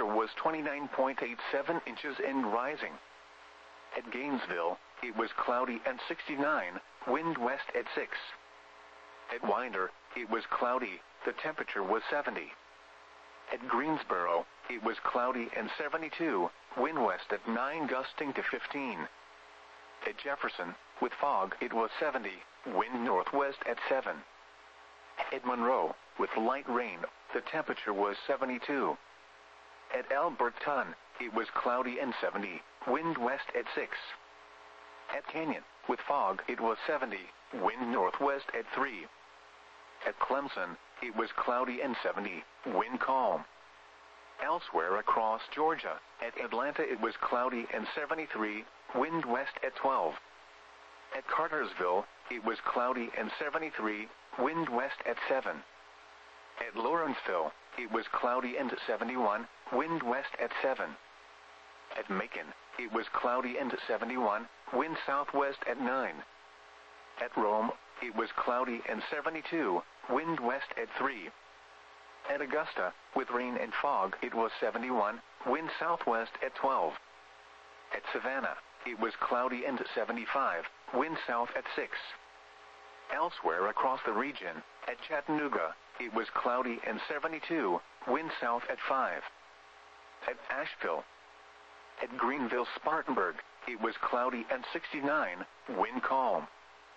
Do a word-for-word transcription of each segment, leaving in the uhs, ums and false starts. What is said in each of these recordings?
pressure was twenty-nine point eight seven inches and rising. At Gainesville, it was cloudy and sixty-nine, wind west at six. At Winder, it was cloudy, the temperature was seventy. At Greensboro, it was cloudy and seventy-two, wind west at nine gusting to fifteen. At Jefferson, with fog, it was seventy, wind northwest at seven. At Monroe, with light rain, the temperature was seventy-two. At Alberton, it was cloudy and seventy, wind west at six. At Canyon, with fog, it was seventy, wind northwest at three. At Clemson, it was cloudy and seventy, wind calm. Elsewhere across Georgia, at Atlanta it was cloudy and seventy-three, wind west at twelve. At Cartersville, it was cloudy and seventy-three, wind west at seven. At Lawrenceville, it was cloudy and seventy-one, wind west at seven. At Macon, it was cloudy and seventy-one, wind southwest at nine. At Rome, it was cloudy and seventy-two, wind west at three. At Augusta, with rain and fog, it was seventy-one, wind southwest at twelve. At Savannah, it was cloudy and seventy-five, wind south at six. Elsewhere across the region, at Chattanooga, it was cloudy and seventy-two, wind south at five. At Asheville, at Greenville-Spartanburg, it was cloudy and sixty-nine, wind calm.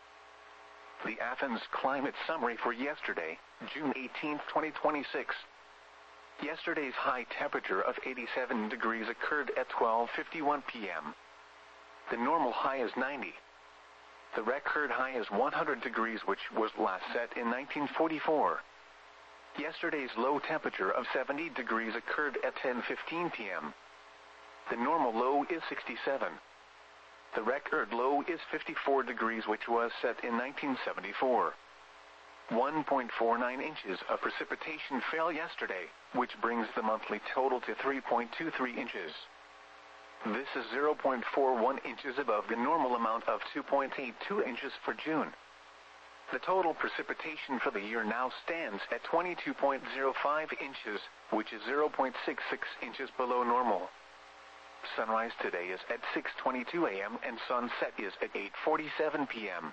The Athens Climate Summary for yesterday, June eighteenth, twenty twenty-six. Yesterday's high temperature of eighty-seven degrees occurred at twelve fifty-one p m The normal high is ninety. The record high is one hundred degrees, which was last set in nineteen forty-four. Yesterday's low temperature of seventy degrees occurred at ten fifteen p m The normal low is sixty-seven. The record low is fifty-four degrees, which was set in nineteen seventy-four. one point four nine inches of precipitation fell yesterday, which brings the monthly total to three point two three inches. This is zero point four one inches above the normal amount of two point eight two inches for June. The total precipitation for the year now stands at twenty-two point zero five inches, which is zero point six six inches below normal. Sunrise today is at six twenty-two a m and sunset is at eight forty-seven p m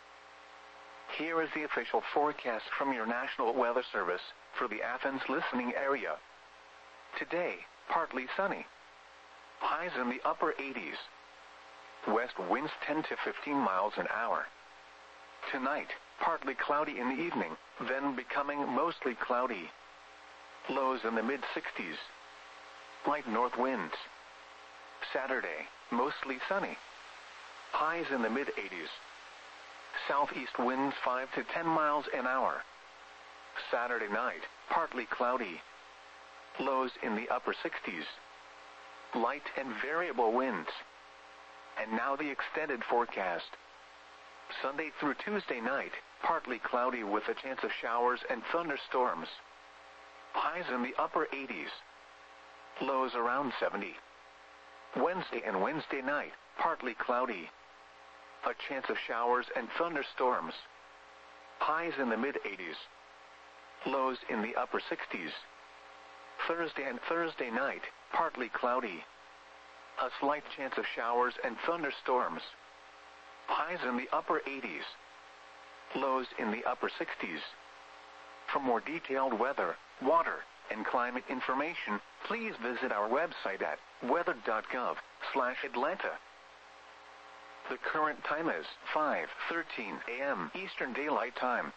Here is the official forecast from your National Weather Service for the Athens listening area. Today, partly sunny. Highs in the upper eighties. West winds ten to fifteen miles an hour. Tonight, partly cloudy in the evening, then becoming mostly cloudy. Lows in the mid sixties. Light north winds. Saturday, mostly sunny. Highs in the mid eighties. Southeast winds five to ten miles an hour. Saturday night, partly cloudy. Lows in the upper sixties. Light and variable winds. And now the extended forecast. Sunday through Tuesday night, partly cloudy with a chance of showers and thunderstorms. Highs in the upper eighties. Lows around seventy. Wednesday and Wednesday night, partly cloudy. A chance of showers and thunderstorms. Highs in the mid eighties. Lows in the upper sixties. Thursday and Thursday night, partly cloudy. A slight chance of showers and thunderstorms. Highs in the upper eighties. Lows in the upper sixties. For more detailed weather, water, and climate information, please visit our website at weather dot gov slash Atlanta. The current time is five thirteen a m Eastern Daylight Time.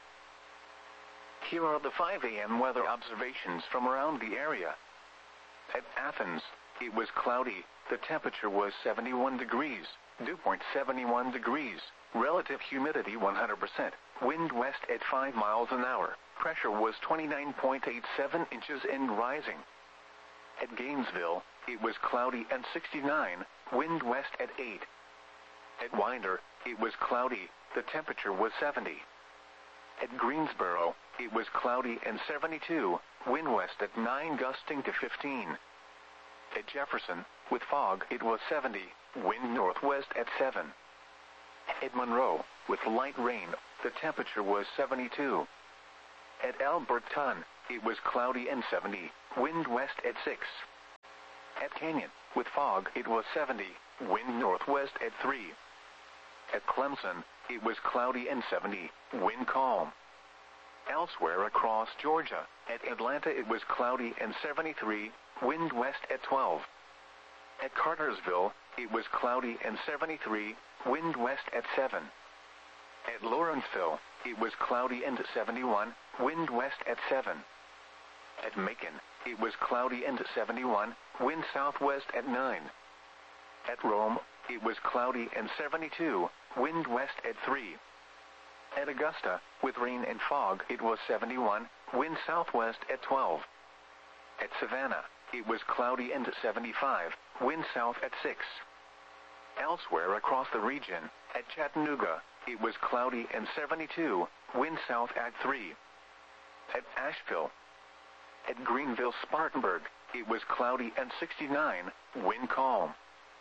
Here are the five a m weather observations from around the area. At Athens, it was cloudy. The temperature was seventy-one degrees, dew point seventy-one degrees, relative humidity one hundred percent, wind west at five miles an hour, pressure was twenty-nine point eight seven inches and rising. At Gainesville, it was cloudy and sixty-nine, wind west at eight. At Winder, it was cloudy, the temperature was seventy. At Greensboro, it was cloudy and seventy-two, wind west at nine gusting to fifteen. At Jefferson, with fog, it was seventy, wind northwest at seven. At Monroe, with light rain, the temperature was seventy-two. At Alberton, it was cloudy and seventy, wind west at six. At Canyon, with fog, it was seventy, wind northwest at three. At Clemson, it was cloudy and seventy, wind calm. Elsewhere across Georgia, at Atlanta it was cloudy and seventy-three, wind west at twelve. At Cartersville, it was cloudy and seventy-three, wind west at seven. At Lawrenceville, it was cloudy and seventy-one, wind west at seven. At Macon, it was cloudy and seventy-one, wind southwest at nine. At Rome, it was cloudy and seventy-two, wind west at three. At Augusta, with rain and fog, it was seventy-one, wind southwest at twelve. At Savannah, it was cloudy and seventy-five, wind south at six. Elsewhere across the region, at Chattanooga, it was cloudy and seventy-two, wind south at three. At Asheville, at Greenville-Spartanburg, it was cloudy and sixty-nine, wind calm.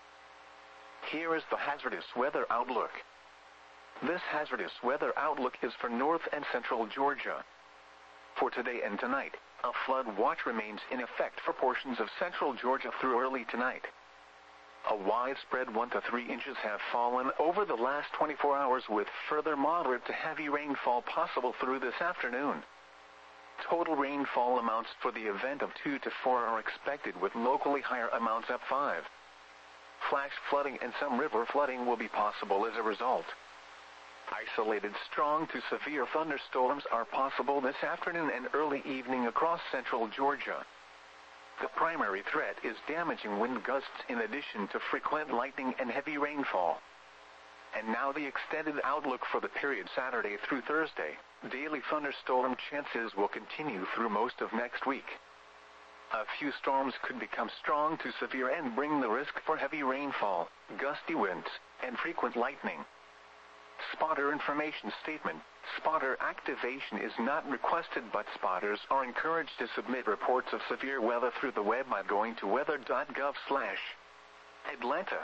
Here is the hazardous weather outlook. This hazardous weather outlook is for north and central Georgia. For today and tonight, a flood watch remains in effect for portions of central Georgia through early tonight. A widespread one to three inches have fallen over the last twenty-four hours, with further moderate to heavy rainfall possible through this afternoon. Total rainfall amounts for the event of two to four are expected, with locally higher amounts up five. Flash flooding and some river flooding will be possible as a result. Isolated strong to severe thunderstorms are possible this afternoon and early evening across central Georgia. The primary threat is damaging wind gusts in addition to frequent lightning and heavy rainfall. And now the extended outlook for the period Saturday through Thursday. Daily thunderstorm chances will continue through most of next week. A few storms could become strong to severe and bring the risk for heavy rainfall, gusty winds, and frequent lightning. Spotter information statement. Spotter activation is not requested, but spotters are encouraged to submit reports of severe weather through the web by going to weather dot gov slash Atlanta.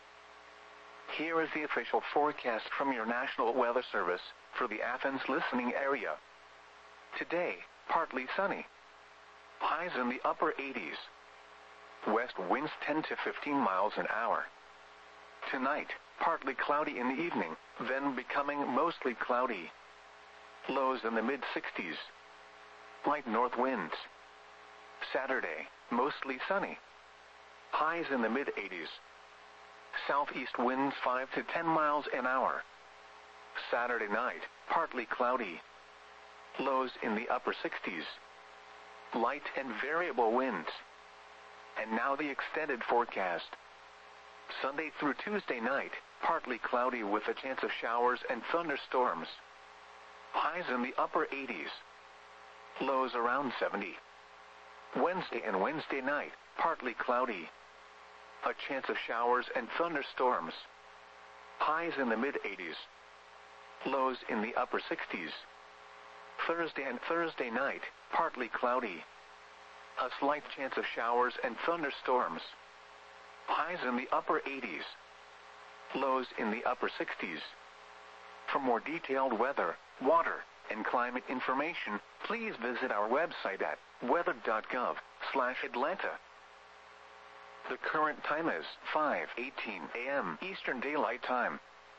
Here is the official forecast from your National Weather Service for the Athens listening area. Today, partly sunny. Highs in the upper eighties. West winds ten to fifteen miles an hour. Tonight, partly cloudy in the evening, then becoming mostly cloudy. Lows in the mid sixties. Light north winds. Saturday, mostly sunny. Highs in the mid eighties. Southeast winds five to ten miles an hour. Saturday night, partly cloudy. Lows in the upper sixties. Light and variable winds. And now the extended forecast. Sunday through Tuesday night, partly cloudy with a chance of showers and thunderstorms. Highs in the upper eighties. Lows around seventy. Wednesday and Wednesday night, partly cloudy. A chance of showers and thunderstorms. Highs in the mid eighties. Lows in the upper sixties. Thursday and Thursday night, partly cloudy. A slight chance of showers and thunderstorms. Highs in the upper eighties. Lows in the upper sixties. For more detailed weather, water, and climate information, please visit our website at weather dot gov slash Atlanta. The current time is five eighteen a m Eastern Daylight Time.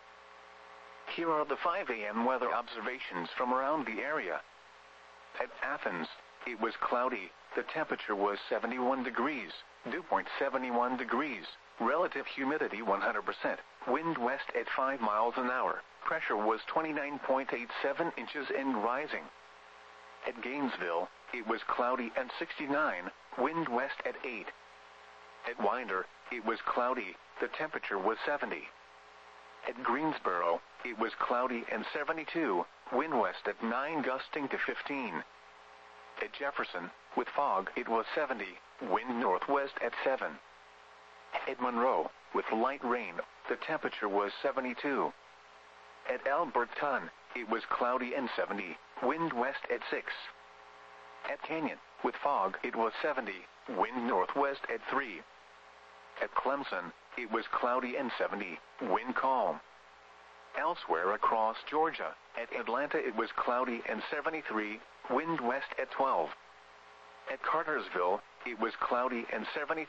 Here are the five a m weather observations from around the area. At Athens, it was cloudy. The temperature was seventy-one degrees, dew point seventy-one degrees, relative humidity one hundred percent, wind west at five miles an hour, pressure was twenty-nine point eight seven inches and rising. At Gainesville, it was cloudy and sixty-nine, wind west at eight. At Winder, it was cloudy, the temperature was seventy. At Greensboro, it was cloudy and seventy-two, wind west at nine gusting to fifteen. At Jefferson, with fog, it was seventy, wind northwest at seven. At Monroe, with light rain, the temperature was seventy-two. At Alberton, it was cloudy and seventy, wind west at six. At Canyon, with fog, it was seventy, wind northwest at three. At Clemson, it was cloudy and seventy, wind calm. Elsewhere across Georgia, at Atlanta it was cloudy and seventy-three, wind west at twelve. At Cartersville, it was cloudy and seventy-three.